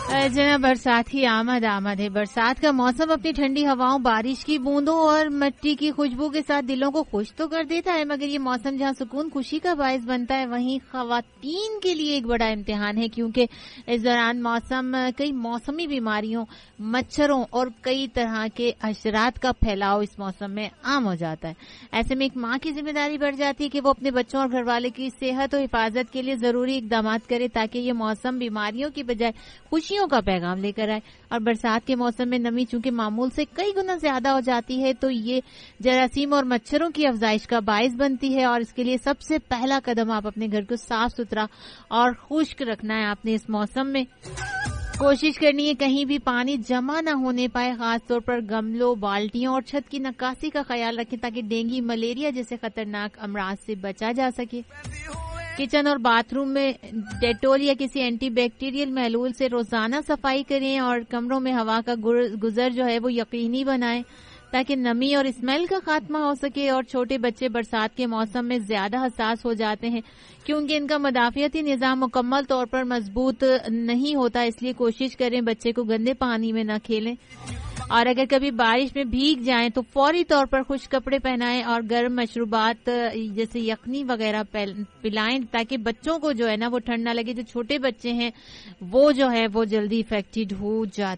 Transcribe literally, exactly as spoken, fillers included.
جناب برسات کی آمد آمد ہے. برسات کا موسم اپنی ٹھنڈی ہواؤں, بارش کی بوندوں اور مٹی کی خوشبو کے ساتھ دلوں کو خوش تو کر دیتا ہے, مگر یہ موسم جہاں سکون خوشی کا باعث بنتا ہے وہیں خواتین کے لیے ایک بڑا امتحان ہے, کیونکہ اس دوران موسم کئی موسمی بیماریوں, مچھروں اور کئی طرح کے حشرات کا پھیلاؤ اس موسم میں عام ہو جاتا ہے. ایسے میں ایک ماں کی ذمہ داری بڑھ جاتی ہے کہ وہ اپنے بچوں اور گھر والے کی صحت و حفاظت کے لیے ضروری اقدامات کرے تاکہ یہ موسم بیماریوں کی بجائے خوشیوں کا پیغام لے کر آئے. اور برسات کے موسم میں نمی چونکہ معمول سے کئی گنا زیادہ ہو جاتی ہے تو یہ جراثیم اور مچھروں کی افزائش کا باعث بنتی ہے, اور اس کے لیے سب سے پہلا قدم آپ اپنے گھر کو صاف ستھرا اور خشک رکھنا ہے. آپ نے اس موسم میں کوشش کرنی ہے کہیں بھی پانی جمع نہ ہونے پائے, خاص طور پر گملوں, بالٹیوں اور چھت کی نکاسی کا خیال رکھیں تاکہ ڈینگی, ملیریا جیسے خطرناک امراض سے بچا جا سکے. کچن اور باتھ روم میں ڈیٹول یا کسی اینٹی بیکٹیریل محلول سے روزانہ صفائی کریں, اور کمروں میں ہوا کا گزر جو ہے وہ یقینی بنائیں تاکہ نمی اور اسمیل کا خاتمہ ہو سکے. اور چھوٹے بچے برسات کے موسم میں زیادہ حساس ہو جاتے ہیں کیونکہ ان کا مدافعتی نظام مکمل طور پر مضبوط نہیں ہوتا, اس لیے کوشش کریں بچے کو گندے پانی میں نہ کھیلیں, اور اگر کبھی بارش میں بھیگ جائیں تو فوری طور پر خشک کپڑے پہنائیں اور گرم مشروبات جیسے یخنی وغیرہ پلائیں تاکہ بچوں کو جو ہے نا وہ ٹھنڈ نہ لگے. جو چھوٹے بچے ہیں وہ جو ہے وہ جلدی افیکٹڈ ہو جاتے